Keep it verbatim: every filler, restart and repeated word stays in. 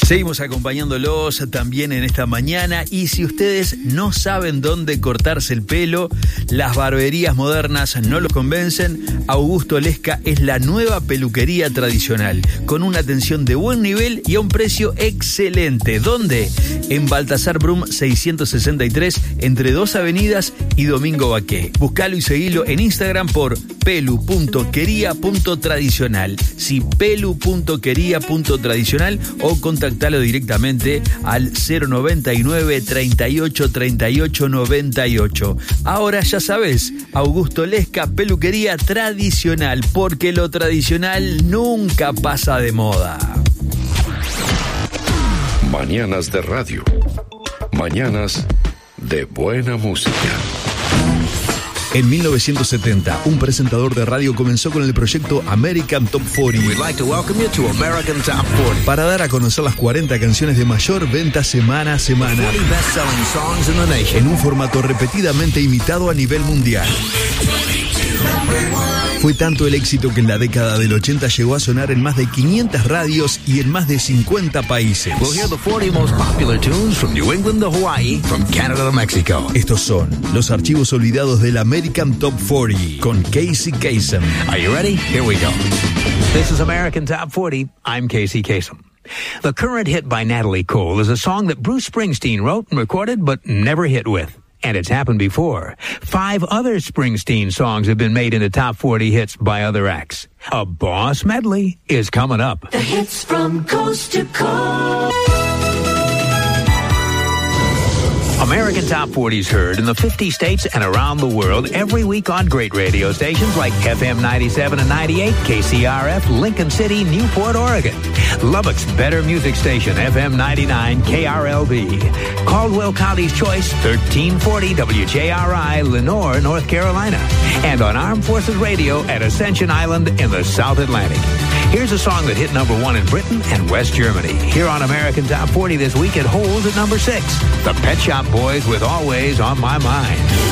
Seguimos acompañándolos también en esta mañana, y si ustedes no saben dónde cortarse el pelo, las barberías modernas no los convencen, Augusto Lesca es la nueva peluquería tradicional, con una atención de buen nivel y a un precio excelente. ¿Dónde? En Baltasar Brum seiscientos sesenta y tres, entre dos avenidas y Domingo Baqué. Buscalo y seguilo en Instagram por pelu punto quería punto tradicional. Sí, pelu punto quería punto tradicional, o contactalo directamente al cero noventa y nueve, treinta y ocho, treinta y ocho, noventa y ocho. Ahora ya sabes, Augusto Lesca, peluquería tradicional, porque lo tradicional nunca pasa de moda. Mañanas de radio. Mañanas de buena música. En mil novecientos setenta, un presentador de radio comenzó con el proyecto American Top cuarenta. We'd like to welcome you to American Top cuarenta. Para dar a conocer las cuarenta canciones de mayor venta semana a semana. forty best-selling songs in the nation. En un formato repetidamente imitado a nivel mundial. Fue tanto el éxito que en la década del ochenta llegó a sonar en más de quinientas radios y en más de cincuenta países. We'll hear the forty most popular tunes from New England to Hawaii, from Canada to Mexico. Estos son los archivos olvidados del American Top cuarenta con Casey Kasem. Are you ready? Here we go. This is American Top forty. I'm Casey Kasem. The current hit by Natalie Cole is a song that Bruce Springsteen wrote and recorded but never hit with. And it's happened before. Five other Springsteen songs have been made into top forty hits by other acts. A Boss medley is coming up. The hits from coast to coast. American Top forty is heard in the fifty states and around the world every week on great radio stations like F M ninety-seven and ninety-eight, K C R F, Lincoln City, Newport, Oregon. Lubbock's better music station, F M ninety-nine, K R L B. Caldwell County's Choice, thirteen forty W J R I, Lenore, North Carolina. And on Armed Forces Radio at Ascension Island in the South Atlantic. Here's a song that hit number one in Britain and West Germany. Here on American Top forty this week, it holds at number six. The Pet Shop Boys with Always on My Mind.